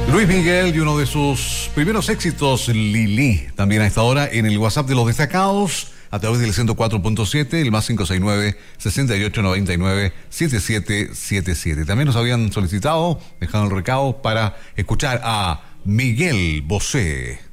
Luis Miguel y uno de sus primeros éxitos, Lili, también a esta hora en el WhatsApp de los destacados, a través del 104.7, el más 569-6899-7777. También nos habían solicitado, dejando el recado para escuchar a Miguel Bosé.